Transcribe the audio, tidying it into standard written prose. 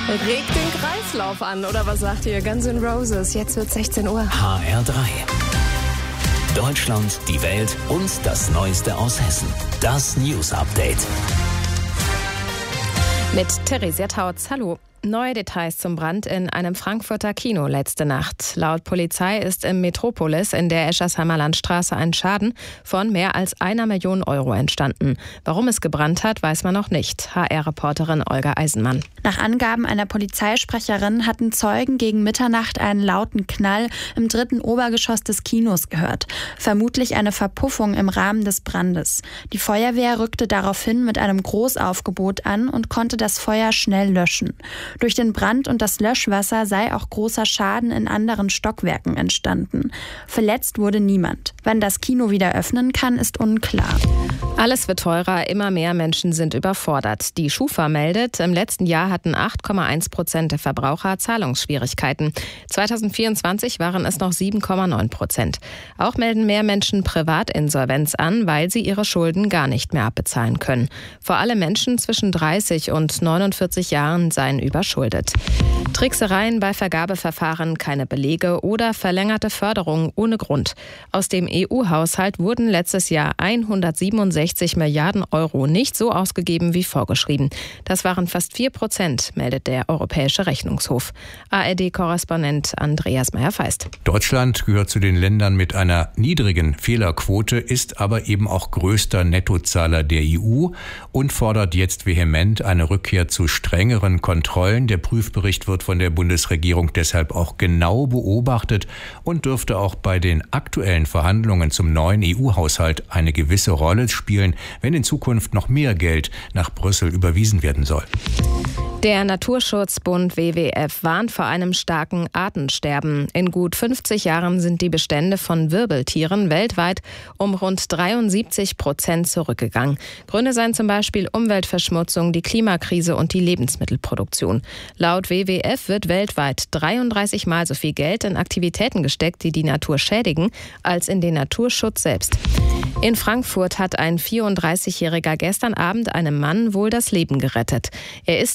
Regt den Kreislauf an, oder was sagt ihr? Guns N' Roses, jetzt wird 16 Uhr. HR3. Deutschland, die Welt und das Neueste aus Hessen. Das News Update. Mit Theresia Tautz, hallo. Neue Details zum Brand in einem Frankfurter Kino letzte Nacht. Laut Polizei ist im Metropolis in der Eschersheimer Landstraße ein Schaden von mehr als 1 Million Euro entstanden. Warum es gebrannt hat, weiß man noch nicht. HR-Reporterin Olga Eisenmann. Nach Angaben einer Polizeisprecherin hatten Zeugen gegen Mitternacht einen lauten Knall im 3. Obergeschoss des Kinos gehört. Vermutlich eine Verpuffung im Rahmen des Brandes. Die Feuerwehr rückte daraufhin mit einem Großaufgebot an und konnte das Feuer schnell löschen. Durch den Brand und das Löschwasser sei auch großer Schaden in anderen Stockwerken entstanden. Verletzt wurde niemand. Wann das Kino wieder öffnen kann, ist unklar. Alles wird teurer, immer mehr Menschen sind überfordert. Die Schufa meldet, im letzten Jahr hatten 8,1% der Verbraucher Zahlungsschwierigkeiten. 2024 waren es noch 7,9%. Auch melden mehr Menschen Privatinsolvenz an, weil sie ihre Schulden gar nicht mehr abbezahlen können. Vor allem Menschen zwischen 30 und 49 Jahren seien überschuldet. Tricksereien bei Vergabeverfahren, keine Belege oder verlängerte Förderung ohne Grund. Aus dem EU-Haushalt wurden letztes Jahr 167 Milliarden Euro nicht so ausgegeben wie vorgeschrieben. Das waren fast 4%, meldet der Europäische Rechnungshof. ARD-Korrespondent Andreas Meyer-Feist. Deutschland gehört zu den Ländern mit einer niedrigen Fehlerquote, ist aber eben auch größter Nettozahler der EU und fordert jetzt vehement eine Rückkehr zu strengeren Kontrollen. Der Prüfbericht wird von der Bundesregierung deshalb auch genau beobachtet und dürfte auch bei den aktuellen Verhandlungen zum neuen EU-Haushalt eine gewisse Rolle spielen, wenn in Zukunft noch mehr Geld nach Brüssel überwiesen werden soll. Der Naturschutzbund WWF warnt vor einem starken Artensterben. In gut 50 Jahren sind die Bestände von Wirbeltieren weltweit um rund 73% zurückgegangen. Gründe seien zum Beispiel Umweltverschmutzung, die Klimakrise und die Lebensmittelproduktion. Laut WWF wird weltweit 33 Mal so viel Geld in Aktivitäten gesteckt, die die Natur schädigen, als in den Naturschutz selbst. In Frankfurt hat ein 34-Jähriger gestern Abend einem Mann wohl das Leben gerettet. Er ist